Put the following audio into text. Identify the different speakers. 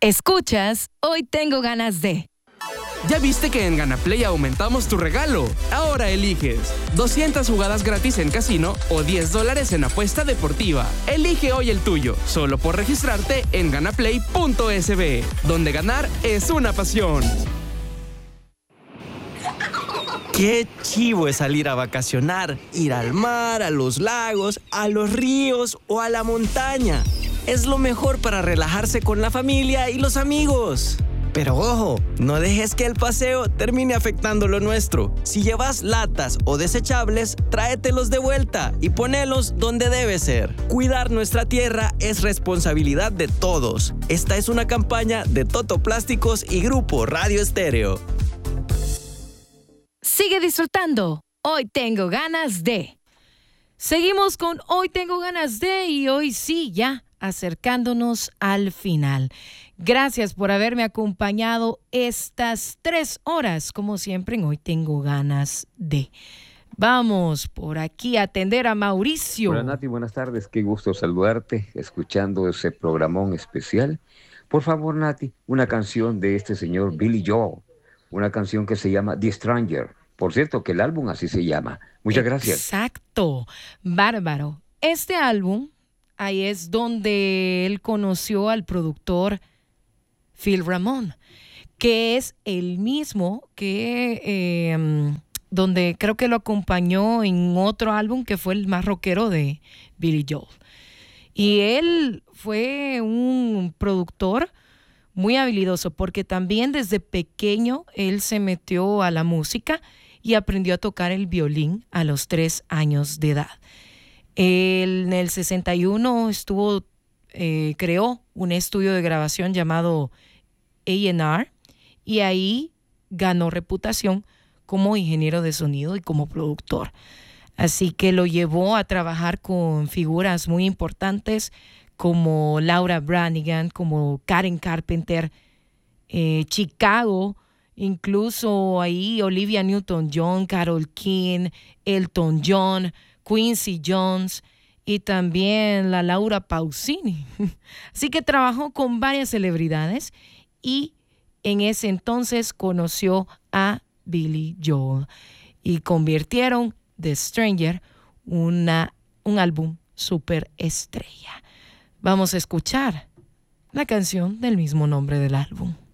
Speaker 1: Escuchas Hoy Tengo Ganas de.
Speaker 2: ¿Ya viste que en GanaPlay aumentamos tu regalo? Ahora eliges 200 jugadas gratis en casino o $10 en apuesta deportiva. Elige hoy el tuyo, solo por registrarte en ganaplay.sb, donde ganar es una pasión.
Speaker 3: Qué chivo es salir a vacacionar, ir al mar, a los lagos, a los ríos o a la montaña. Es lo mejor para relajarse con la familia y los amigos. Pero ojo, no dejes que el paseo termine afectando lo nuestro. Si llevas latas o desechables, tráetelos de vuelta y ponelos donde debe ser. Cuidar nuestra tierra es responsabilidad de todos. Esta es una campaña de Toto Plásticos y Grupo Radio Estéreo.
Speaker 1: Sigue disfrutando. Hoy Tengo Ganas de. Seguimos con Hoy Tengo Ganas de y hoy sí, ya acercándonos al final. Gracias por haberme acompañado estas 3 horas, como siempre en Hoy Tengo Ganas de. Vamos por aquí a atender a Mauricio.
Speaker 4: Hola Nati, buenas tardes, qué gusto saludarte, escuchando ese programón especial. Por favor Nati, una canción de este señor Billy Joel, una canción que se llama The Stranger. Por cierto, que el álbum así se llama. Muchas gracias.
Speaker 1: Exacto, bárbaro. Este álbum, ahí es donde él conoció al productor Phil Ramone, que es el mismo que donde creo que lo acompañó en otro álbum que fue el más rockero de Billy Joel. Y él fue un productor muy habilidoso porque también desde pequeño él se metió a la música y aprendió a tocar el violín a los 3 años de edad. Él, en el 61 creó un estudio de grabación llamado A&R y ahí ganó reputación como ingeniero de sonido y como productor. Así que lo llevó a trabajar con figuras muy importantes como Laura Branigan, como Karen Carpenter, Chicago, incluso ahí Olivia Newton-John, Carole King, Elton John, Quincy Jones y también la Laura Pausini. Así que trabajó con varias celebridades y en ese entonces conoció a Billy Joel y convirtieron The Stranger un álbum súper estrella. Vamos a escuchar la canción del mismo nombre del álbum.